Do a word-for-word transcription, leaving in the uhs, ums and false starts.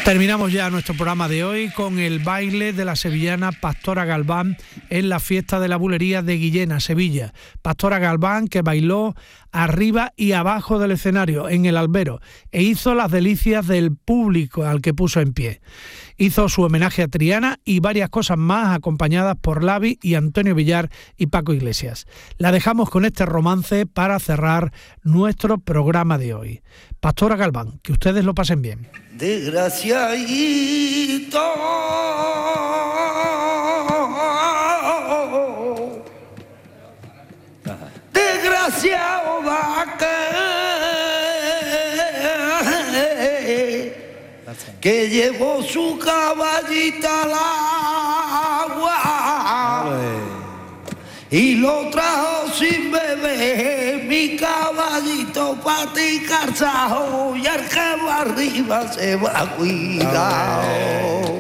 Terminamos ya nuestro programa de hoy con el baile de la sevillana Pastora Galván en la fiesta de la bulería de Guillena, Sevilla. Pastora Galván, que bailó arriba y abajo del escenario, en el albero, e hizo las delicias del público al que puso en pie. Hizo su homenaje a Triana y varias cosas más, acompañadas por Lavi y Antonio Villar y Paco Iglesias. La dejamos con este romance para cerrar nuestro programa de hoy. Pastora Galván, que ustedes lo pasen bien. Desgraciadito, desgraciado va que, que llevó su caballita al agua y lo trajo sin beber. Mi caballito pati calzado y al que va arriba se va cuidado.